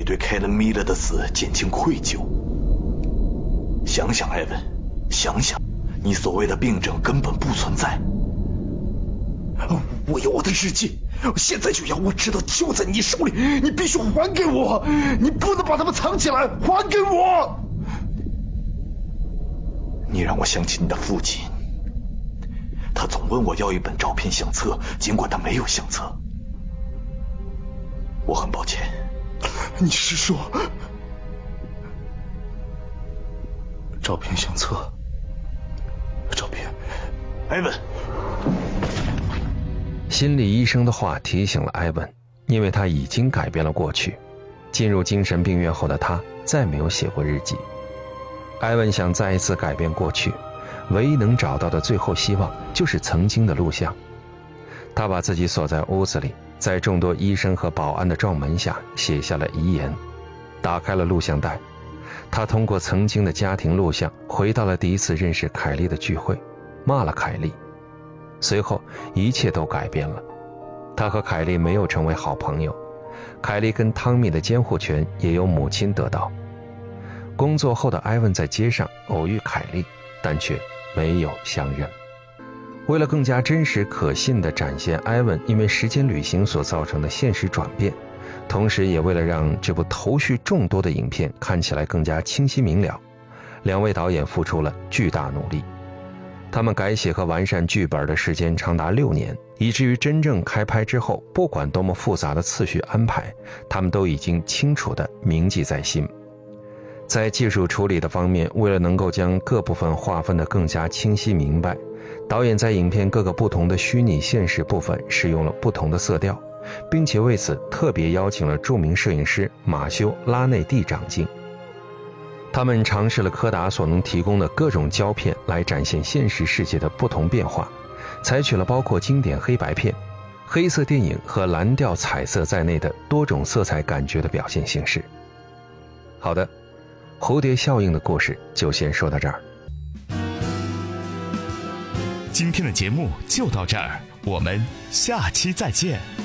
你对凯伦米勒的死减轻愧疚。想想艾文，想想，你所谓的病症根本不存在。我有我的日记，现在就要，我知道就在你手里，你必须还给我，你不能把它们藏起来，还给我。你让我想起你的父亲，他总问我要一本照片相册，尽管他没有相册。我很抱歉。 你是说照片相册？照片， 艾文。 心理医生的话提醒了艾文，因为他已经改变了过去。进入精神病院后的他再没有写过日记。艾文想再一次改变过去，唯一能找到的最后希望就是曾经的录像。他把自己锁在屋子里，在众多医生和保安的撞门下写下了遗言，打开了录像带。他通过曾经的家庭录像回到了第一次认识凯莉的聚会，骂了凯莉。随后一切都改变了，他和凯莉没有成为好朋友，凯莉跟汤米的监护权也由母亲得到。工作后的艾文在街上偶遇凯莉，但却没有相认。为了更加真实可信地展现艾文因为时间旅行所造成的现实转变，同时也为了让这部头绪众多的影片看起来更加清晰明了，两位导演付出了巨大努力。他们改写和完善剧本的时间长达6年，以至于真正开拍之后，不管多么复杂的次序安排，他们都已经清楚地铭记在心。在技术处理的方面，为了能够将各部分划分得更加清晰明白，导演在影片各个不同的虚拟现实部分使用了不同的色调，并且为此特别邀请了著名摄影师马修·拉内蒂掌镜。他们尝试了柯达所能提供的各种胶片来展现现实世界的不同变化，采取了包括经典黑白片、黑色电影和蓝调彩色在内的多种色彩感觉的表现形式。好的，蝴蝶效应的故事就先说到这儿。 今天的节目就到这儿，我们下期再见。